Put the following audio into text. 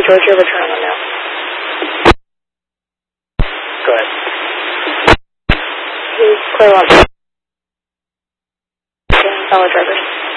George, your return on the mail. Go ahead. He's clear on solid drivers.